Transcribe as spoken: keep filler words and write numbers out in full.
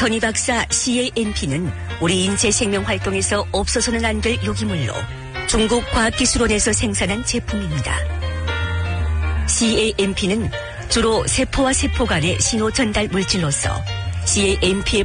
전희 박사 씨에이엠피는 우리 인체 생명 활동에서 없어서는 안 될 유기물로 중국 과학기술원에서 생산한 제품입니다. 씨에이엠피는 주로 세포와 세포 간의 신호 전달 물질로서 씨에이엠피의